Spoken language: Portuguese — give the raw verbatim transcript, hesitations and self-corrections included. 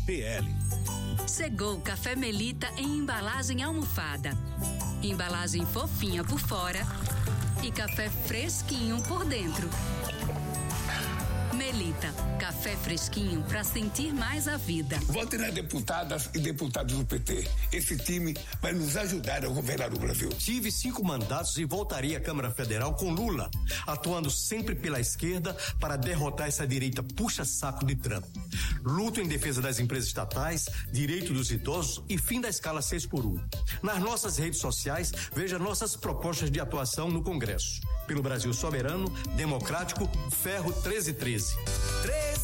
P L. Chegou Café Melita em embalagem almofada. Embalagem fofinha por fora e café fresquinho por dentro. Melita, café fresquinho para sentir mais a vida. Vote nas deputadas e deputados do P T. Esse time vai nos ajudar a governar o Brasil. Tive cinco mandatos e voltaria à Câmara Federal com Lula, atuando sempre pela esquerda para derrotar essa direita puxa-saco de Trump. Luto em defesa das empresas estatais, direito dos idosos e fim da escala seis por um. Nas nossas redes sociais, veja nossas propostas de atuação no Congresso. Pelo Brasil soberano, democrático, Ferro treze treze.